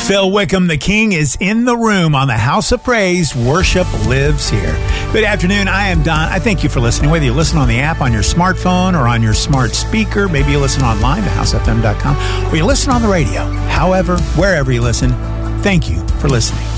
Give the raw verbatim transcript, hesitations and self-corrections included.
Phil Wickham, the King, is in the room on the House of Praise. Worship lives here. Good afternoon. I am Don. I thank you for listening. Whether you listen on the app on your smartphone or on your smart speaker, maybe you listen online to house f m dot com, or you listen on the radio. However, wherever you listen, thank you for listening.